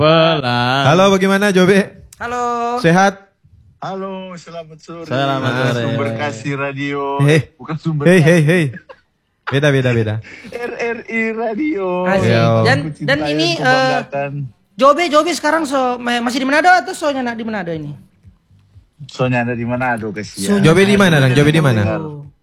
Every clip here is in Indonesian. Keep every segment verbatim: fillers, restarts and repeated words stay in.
Pelan. Halo, bagaimana Jobe? Halo. Sehat? Halo, selamat sore. Selamat sore. Sumber kasih radio. Hei. Bukan sumber Hei, kasih. hei, hei. Beda, beda, beda. R R I Radio. Asik. Yo. Dan Aku cinta dan yang ini ku eh, banggakan. Jobe Jobe sekarang so, ma- masih di Manado atau soalnya nak di Manado ini? Soalnya ada di Manado kasihan. Jobe di mana, Dang? Jobe di mana?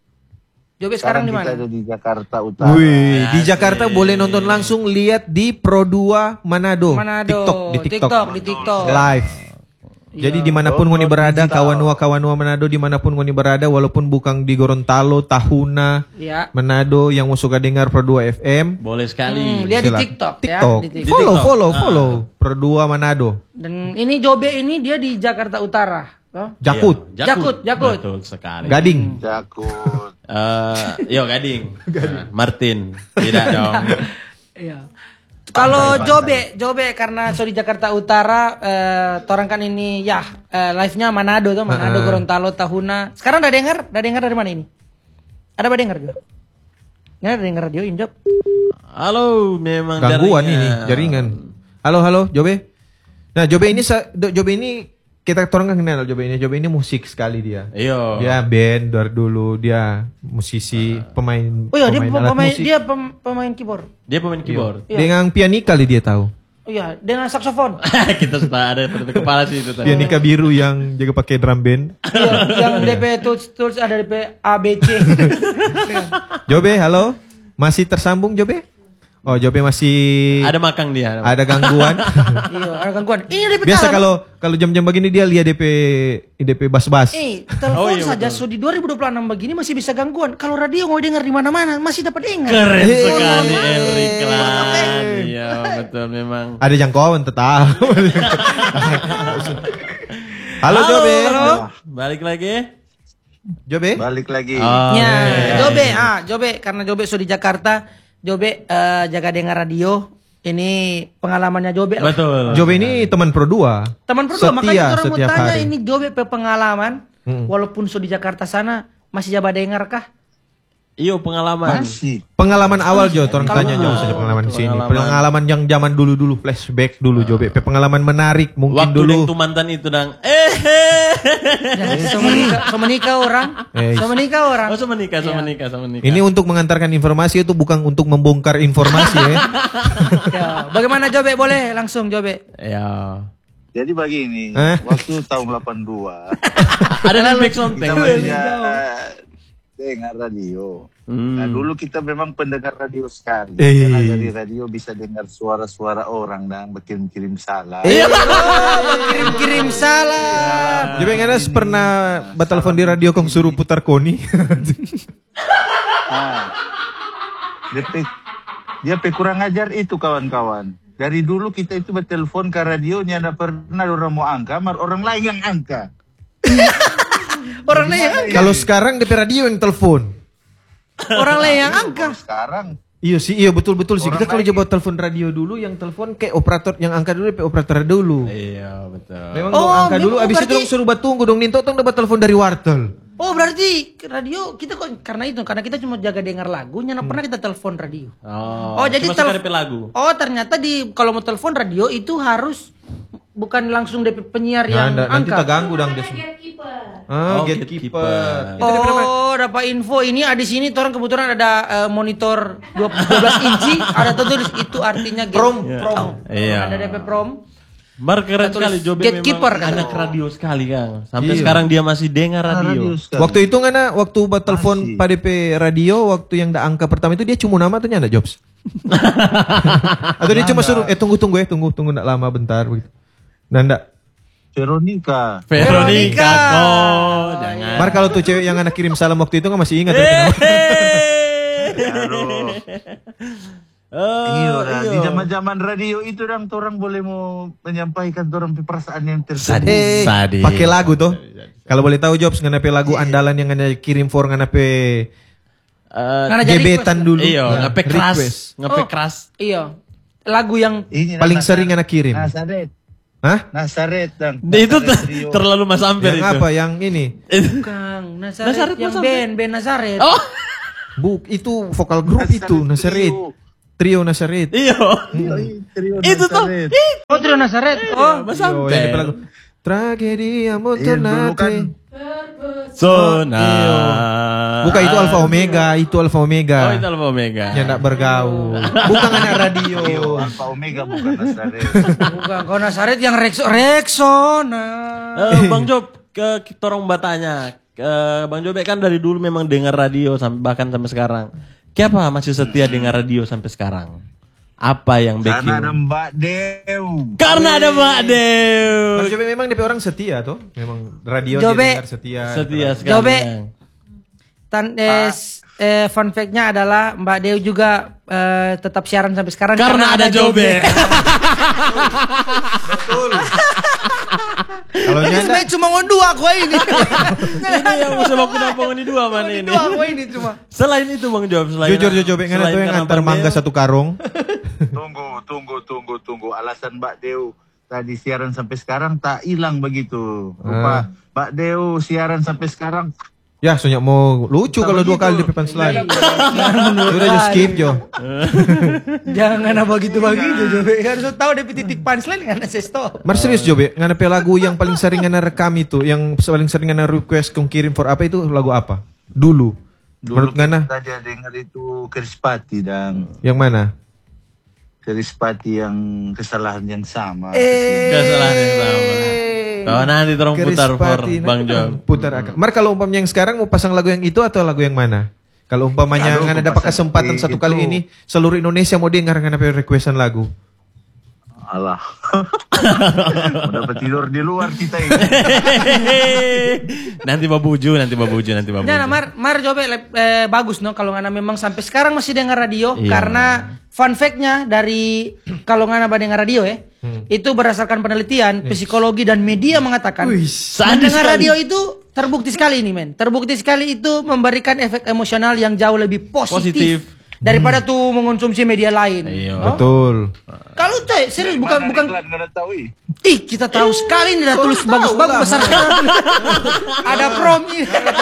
Jobe sekarang di kita mana? ada di Jakarta Utara. Wih, di Jakarta boleh nonton langsung, lihat di Pro dua Manado. Manado. TikTok, di TikTok. TikTok, di TikTok. Live. Jadi dimanapun Oh, ngoni berada, digital. kawanua-kawanua Manado dimanapun ngoni berada, walaupun bukan di Gorontalo, Tahuna, Ya. Manado yang mau suka dengar Pro dua F M. Boleh sekali. Hmm, dia di Silakan. TikTok, ya, TikTok. di TikTok. Follow, TikTok. follow, Ah. follow. Pro dua Manado. Dan ini Jobe ini dia di Jakarta Utara. Oh? Jakut. Iya, Jakut, Jakut. Betul sekali. Gading. Jakut. Eh, yo Gading. Nah, Martin. Tidak dong. Iya. Kalau Jobe, Jobe karena so di Jakarta Utara, eh, torang kan ini ya eh, live-nya Manado tuh, Manado, Gorontalo, Tahuna. Sekarang udah dengar, udah dengar dari mana ini? Ada apa dengar Jo? Nggak ada dengar radio Injop. Halo, memang Gangguan jaringan. ini, jaringan. Halo, halo, Jobe. Nah, Jobe ini sa- Do- Jobe ini kita orang kan kenal Jobe ini. Jobe ini musik sekali dia. Iyo. Dia band dari dulu, dia musisi, pemain Oh iya, dia pemain pem- alat pemain musik. dia pem- pemain keyboard. Dia pemain keyboard. Iya. Dengan pianika kali dia tahu. Oh iya, dengan saksofon. Kita sudah ada pada kepala sih itu tadi. Pianika biru yang jaga pakai drum band. Iya, yang D P tools tools ada D P A B C. Jobe, halo. Masih tersambung Jobe? Oh, Jobe masih Ada makang dia. ada gangguan. Iya, ada gangguan. Ini D P Biasa tahan. kalau kalau jam-jam begini dia lihat D P D P bas-bas. Eh, telepon Oh, iya, saja betul. so di dua ribu dua puluh enam begini masih bisa gangguan. Kalau radio mau dengar di mana-mana masih dapat dengar. Keren Hey. sekali Erik Klan. Iya, betul memang. Ada jangkauan tetap. Halo, Jobe. Halo. Balik lagi. Jobe. Balik lagi. Oh, Ya, iya. Jobe, ah, Jobe karena Jobe so di Jakarta, Jobe eh, jaga dengar radio. Ini pengalamannya Jobe lah. Betul. Jobe ini teman Pro dua. Teman berdua, Setia makanya orang mau setiap tanya hari. ini Jobe pe pengalaman, Hmm. walaupun so di Jakarta sana masih jaga dengar kah? Iyo pengalaman. Masih. Pengalaman awal Jo, orang Kalau- tanya jauh saja pengalaman di sini. Pengalaman. Pengalaman yang zaman dulu-dulu, flashback dulu Jobe. Pe pengalaman menarik mungkin Waktu dulu. deng tuh mantan itu dang. Eh. Ya, so menikah, so menikah orang, Eh, so menikah orang. Oh, sama nikah, sama Iya. nikah, sama nikah. Ini untuk mengantarkan informasi itu bukan untuk membongkar informasi ya. Ya, bagaimana Jobe? Boleh langsung Jobe. Ya. Jadi begini, Eh? waktu tahun delapan puluh dua Ada di back sound kita banyak dengar radio. Hmm. Nah dulu kita memang pendengar radio sekali. Eh. Karena dari radio bisa dengar suara-suara orang dan berkirim-kirim salam. Iya. Kirim-kirim salam. Jobe nggak pernah bertelepon di radio kong suruh putar koni. Ah. Dia pe, dia pe kurang ajar itu kawan-kawan. Dari dulu kita itu bertelepon ke radionya, tidak pernah orang mau angka, mar orang lain yang angka. Orang lain yang angka. Kalau sekarang D P radio yang telepon. Orang lain yang angka. Kalau sekarang Iya sih, iya betul-betul sih. Orang Kita kalau lain. coba telepon radio dulu, yang telepon kayak operator, yang angka dulu kayak operator dulu. Iya, betul. Memang Oh, dong angka dulu, memang abis itu berarti- dong suruh batunggu dong, Ninto tong dapat telepon dari wartel. Oh berarti radio kita kok karena itu karena kita cuma jaga dengar lagu, nyana pernah kita telepon radio. Oh, Oh, jadi cuma tel- suka D P lagu. Oh ternyata di kalau mau telepon radio itu harus bukan langsung D P penyiar Nah, yang nda- nanti angka. kita ganggu dong dia. Ah, Oh, gatekeeper. gatekeeper. Itu dia pernah- Oh, dapat info ini ada di sini orang kebetulan ada eh, monitor dua belas inci, ada tulis itu artinya gate- Prom, Oh, prom. Iya. Ada D P prom. Mar keren Kita tulis sekali Jobe gatekeeper, memang kata. anak radio sekali Kang. Sampai Iya. sekarang dia masih dengar radio. sekali. Waktu itu ngana, waktu buat telepon Masih. pada D P radio, waktu yang da angka pertama itu dia cuma nama atau nyanda jobs? Atau dia cuma suruh, eh tunggu tunggu ya, tunggu tunggu ndak lama bentar begitu. Nanda. Veronica. Veronica Veronica. kok. Jangan. Mar kalau tuh cewek yang anak kirim salam waktu itu nggak masih ingat? Eh. Aduh. Oh, Iya, dah. iya. Di zaman-zaman radio itu orang orang boleh mau menyampaikan orang perasaan yang tersebut. Sadis. Eh, Sadis. pakai lagu tuh. Kalau boleh tahu jobs ngana pe lagu andalan yang ngana kirim for ngana pe Eh, Karena jadi gebetan request. dulu. Iya, Nah, ngepe keras, request. ngepe Oh. keras. Iya. Lagu yang Ini Paling Nasaret. sering ngana kirim. Nasaret. Hah? Nasaret dan. Itu Nasaret ter- Rio. terlalu Mas Amper Yang itu. apa? Yang ini? Kang Nazaret, Nazaret yang Mas Amper. band band Nazaret. Oh, Buk, itu vokal grup itu Nasaret. Trio. Trio Nasaret. Iya. Trio Itu tuh. Nazaret. Oh, Trio Nazaret. Oh, Mas Yo, yang di sampai. lagu Tragedia Iya, dulu Montonate. kan Sona. Bukan itu Alfa Omega, itu Alfa Omega. Oh, itu Alfa Omega. Yang nak bergaul. Bukan anak radio. Trio Alfa Omega bukan Nazaret. bukan. Kau Nazaret yang Rexo Rexona. Eh, Bang Job, ke kita orang bertanya. Ke Bang Job kan dari dulu memang dengar radio sampai bahkan sampai sekarang. Kenapa masih setia dengar radio sampai sekarang? Apa yang Karena ada backing? Mbak Dew. Karena ada Mbak Dew. Mas Jobe memang D P orang setia tuh. Memang radio Jobe. dia dengar setia. Setia sekali. Jobe. Tan eh, s- eh, fun fact-nya adalah Mbak Dew juga eh, tetap siaran sampai sekarang Karena ada Jobe. Betul. Kalau Ini nyanda sebenarnya cuma ngomong dua aku ini. Itu yang bisa baku nampung ini dua mana ini. Dua aku ini cuma. Selain itu Bang Job, selain jujur jujur Jobe ngana selain tuh yang karena antar Bang mangga Dew, satu karung. Tunggu, tunggu, tunggu, tunggu. Alasan Mbak Dew tadi siaran sampai sekarang tak hilang begitu. Rupa Mbak Dew siaran sampai sekarang. Ya, soalnya mau lucu kalau dua kali di papan slide. Udah just skip Jo. Jangan apa gitu begitu Jobe. Harus tahu dia titik punchline kan saya stop. Mar serius Jobe, ngana pe lagu yang paling sering ngana rekam itu, yang paling sering ngana request kong kirim for apa itu lagu apa? Dulu. Dulu Menurut ngana kita dia dengar itu Krispati dan yang mana? Krispati yang kesalahan yang sama. kesalahan yang sama. Kalau nanti terus putar for Kerispati, Bang nah, Job. Putar akal. Mar kalau umpamanya yang sekarang mau pasang lagu yang itu atau lagu yang mana? Kalau umpamanya Aduh, ngana aku dapat pasang kesempatan di satu itu. kali ini seluruh Indonesia mau dengar ngana pe requestan lagu. Alah. Mau dapat tidur di luar kita ini. nanti babuju, nanti babuju, nanti babuju. Nah, Mar, Mar Jobe eh, bagus no kalau ngana memang sampai sekarang masih dengar radio Iya. karena fun fact-nya dari kalau ngana dengar radio ya, itu berdasarkan penelitian psikologi dan media mengatakan Sadis mendengar sekali. radio itu terbukti sekali ini men, terbukti sekali itu memberikan efek emosional yang jauh lebih positif, Positif. daripada tuh mengonsumsi media lain. Iya. No? Betul. Kalau tuh serius bukan Mana bukan iklan nggak tahu ih. ih kita tahu sekali nih udah tulis bagus-bagus besar sekali. Ada prom ini.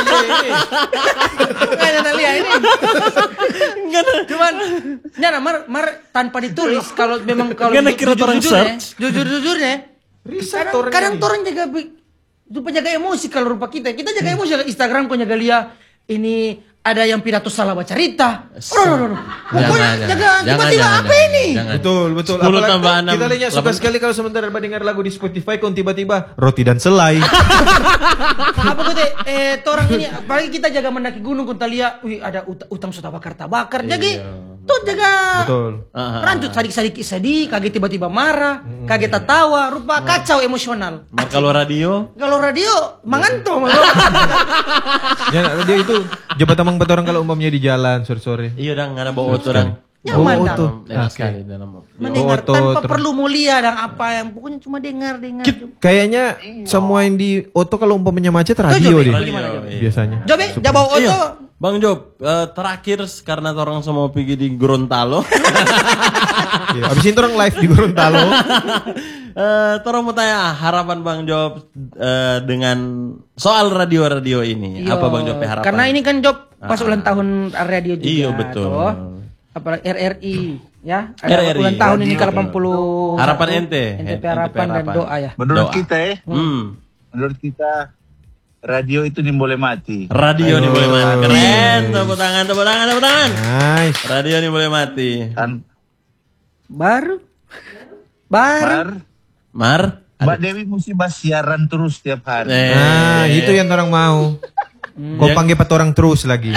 Nggak ada lihat ini. Cuman nyana mar mar tanpa ditulis kalau memang kalau Nggak ada kira orang jujur-jujurnya, search. jujur-jujurnya Riset kadang, orang kadang ini. orang jaga bi- itu penjaga emosi kalau rupa kita. Kita jaga emosi Instagram kok jaga lihat ini ada yang pidato salah baca cerita. Oh, no, no, no. Pokoknya Jangan, jaga jangan, tiba-tiba jangan, apa jangan, ini? jangan. Betul, betul. sepuluh Apalagi tambah enam, kita lihatnya suka delapan. sekali kalau sementara mendengar lagu di Spotify kon tiba-tiba roti dan selai. Apa gue teh eh torang ini apalagi kita jaga mendaki gunung kun lihat wih ada ut- utang sudah bakar bakar jadi tuh jaga Betul. Ah, rancut sadik-sadik sedih kaget tiba-tiba marah kaget tertawa rupa kacau emosional Mar kalau radio, kalau radio mangantung Ya, dia itu jabatan mang orang kalau umpamanya di jalan sore-sore. iya dong, nggak ada bawa oto dong. nyaman Oh, dah. oto. Enak Oke. sekali dalam. mendengar Oto, tanpa ter- perlu mulia dan apa yang pokoknya cuma dengar dengar Kayaknya semua yang di oto kalau umpamanya macet radio Jobe, deh. gimana, Jobe? Biasanya. Jobe jabaw oto Iya. Bang Job, eh, terakhir karena orang semua pergi di Gorontalo. Iya, abis itu orang live di Gorontalo. Eh, Torong mau tanya harapan Bang Job eh, dengan soal radio-radio ini. Iya, Apa Bang Job harapan? karena ini kan job pas ulang tahun radio juga Iya, betul. toh. Apalagi R R I ya ada R R I, ulang tahun ini ke Radio. delapan puluh Harapan ente. N T P N T P harapan dan harapan. doa ya. Menurut Doa. kita ya, Hmm. menurut kita radio itu nih boleh mati. Radio nih boleh mati. Keren. Tepuk tangan, tepuk tangan, tepuk tangan. Nice. Radio nih boleh mati. Kan Baru baru Mar, Mar. Mbak Dewi mesti bahas siaran terus tiap hari. Eh. Nah, itu yang orang mau. Kau panggil pat orang terus lagi.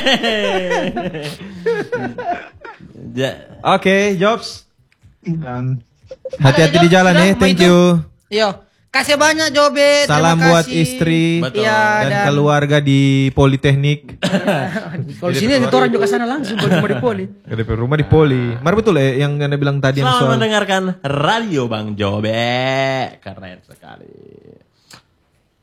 Ja- Oke, Jobs. Dan Hati-hati di jalan Sudah, ya. Thank begitu. you. Yo, kasih banyak Jobe. Salam terima buat kasih. istri Betul. Iya, dan dan, keluarga di Politeknik. kalau di sini ada orang juga sana langsung kalau cuma di poli. Ke D P rumah di Poli. Mar betul eh yang Anda bilang tadi yang Selamat soal mendengarkan radio Bang Jobe. Keren sekali.